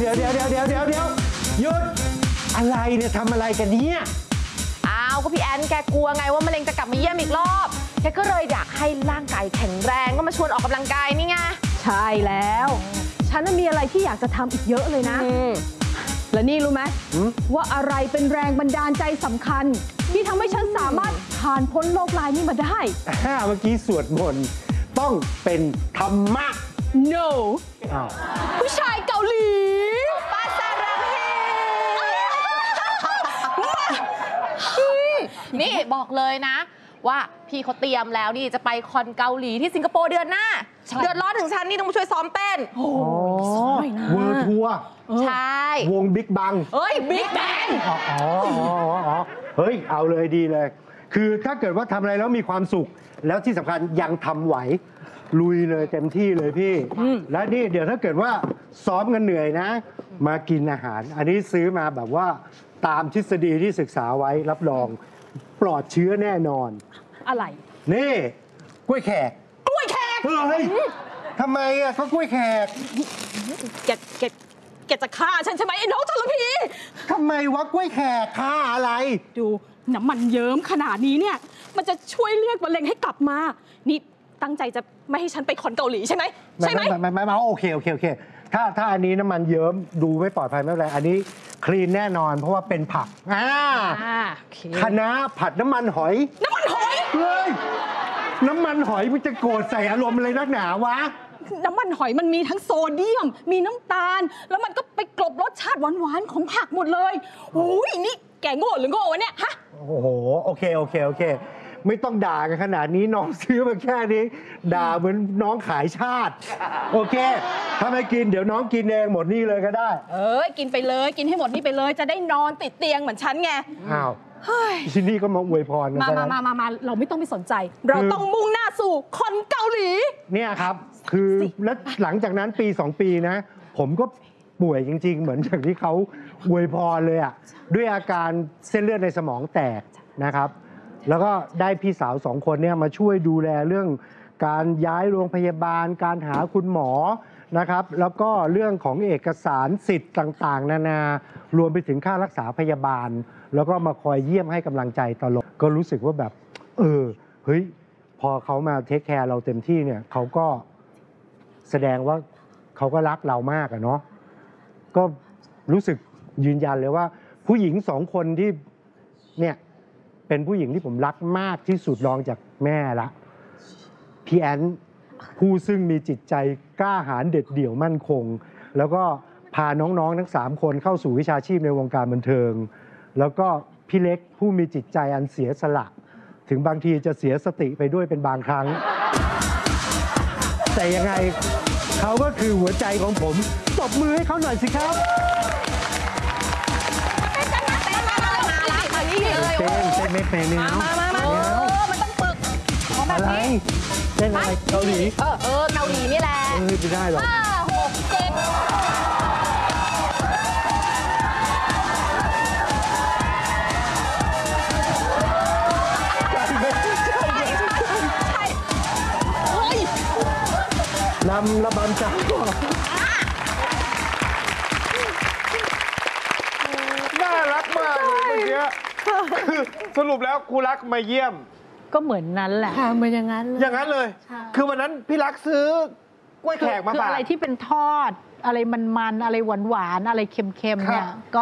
หยุดอะไรเนี่ยทำอะไรกันเนี่ยอ้าวก็พี่แอนแกกลัวไงว่ามะเร็งจะกลับมาเยี่ยมอีกรอบแกก็เลยอยากให้ร่างกายแข็งแรงก็มาชวนออกกำลังกายนี่ไงใช่แล้วฉันมีอะไรที่อยากจะทำอีกเยอะเลยนะและนี่รู้ไหมว่าอะไรเป็นแรงบันดาลใจสำคัญที่ทำให้ฉันสามารถผ่านพ้นโลกร้ายนี้มาได้เมื่อกี้สวดมนต์ต้องเป็นธรรมะ no ผู้ชายเกาหลีปาซารังเฮนี่บอกเลยนะว่าพี่เขาเตรียมแล้วนี่จะไปคอนเกาหลีที่สิงคโปร์เดือนหน้าเดือดร้อนถึงฉันนี่ต้องมาช่วยซ้อมเต้นโอ้ยนะเวิร์ทัวร์ใช่วงบิ๊กบังเฮ้ยบิ๊กแบงเฮ้ยเอาเลยดีเลยคือถ้าเกิดว่าทำอะไรแล้วมีความสุขแล้วที่สำคัญยังทำไหวลุยเลยเต็มที่เลยพี่และนี่เดี๋ยวถ้าเกิดว่าซ้อมกันเหนื่อยนะมากินอาหารอันนี้ซื้อมาแบบว่าตามทฤษฎีที่ศึกษาไว้รับรองปลอดเชื้อแน่นอนอะไรนี่กล้วยแขกเฮ้ยทำไมอ่ะก็กล้วยแขกแกจะฆ่าฉันใช่ไหมไอ้น้องทรพีทำไมวะกล้วยแขกฆ่าอะไรดูน้ำมันเยิ้มขนาดนี้เนี่ยมันจะช่วยเรียกมะเร็งให้กลับมานี่ตั้งใจจะไม่ให้ฉันไปคอนเกาหลีใช่ไหมไม่โอเคถ้าอันนี้น้ำมันเยิ้มดูไม่ปลอดภัยไม่เป็นไรอันนี้คลีนแน่นอนเพราะว่าเป็นผักคะน้าผัดน้ำมันหอยเฮ้ยน้ำมันหอยมันจะโกรธใส่อารมณ์อะไรนักหนาวะน้ำมันหอยมันมีทั้งโซเดียมมีน้ำตาลแล้วมันก็ไปกลบรสชาติหวานๆของผักหมดเลยโอ้ยนี่แกโง่หรือโง่วะเนี่ยฮะโอ้โหโอเคไม่ต้องด่ากันขนาดนี้น้องซื้อมาแค่นี้ด่าเหมือนน้องขายชาติโอเคถ้าไม่กินเดี๋ยวน้องกินเองหมดนี่เลยก็ได้กินไปเลยกินให้หมดนี่ไปเลยจะได้นอนติดเตียงเหมือนฉันไงอ้าวที่นี่ก็มาอวยพรกันมาเราไม่ต้องไปสนใจเราต้องมุ่งหน้าสู่คอนเกาหลีเนี่ยครับคือแล้วหลังจากนั้นปี2 ปีนะผมก็ป่วยจริงๆเหมือนอย่างที่เขาอวยพรเลยอ่ะด้วยอาการเส้นเลือดในสมองแตกนะครับแล้วก็ได้พี่สาว2 คนเนี่ยมาช่วยดูแลเรื่องการย้ายโรงพยาบาลการหาคุณหมอนะครับแล้วก็เรื่องของเอกสารสิทธิ์ต่างๆนานารวมไปถึงค่ารักษาพยาบาลแล้วก็มาคอยเยี่ยมให้กำลังใจตลอดก็รู้สึกว่าแบบเฮ้ยพอเขามาเทคแคร์เราเต็มที่เนี่ยเขาก็แสดงว่าเขาก็รักเรามากอะเนาะก็รู้สึกยืนยันเลยว่าผู้หญิง2 คนที่เนี่ยเป็นผู้หญิงที่ผมรักมากที่สุดรองจากแม่ละพี่แอนผู้ซึ่งมีจิตใจกล้าหาญเด็ดเดี่ยวมั่นคงแล้วก็พาน้องๆทั้ง3 คนเข้าสู่วิชาชีพในวงการบันเทิงแล้วก็พี่เล็กผู้มีจิตใจอันเสียสละถึงบางทีจะเสียสติไปด้วยเป็นบางครั้งแต่ยังไงเขาก็คือหัวใจของผมตบมือให้เขาหน่อยสิครับเต้นไม่เป็นนี่มามันต้องฝึกอะไรเต้นอะไรเกาหลีเกาหลีนี่แหละไม่ได้หรอก 5 6 7 ลำระบำจังน่ารักมากเลยเมื่อกี้คือสรุปแล้วครูรักมาเยี่ยมก็เหมือนนั้นแหละเหมือนอย่างนั้นเลยอย่างนั้นเลยคือวันนั้นพี่รักซื้อกล้วยแขกมาฝากอะไรที่เป็นทอดอะไรมันๆอะไรหวานๆอะไรเค็มๆเนี่ย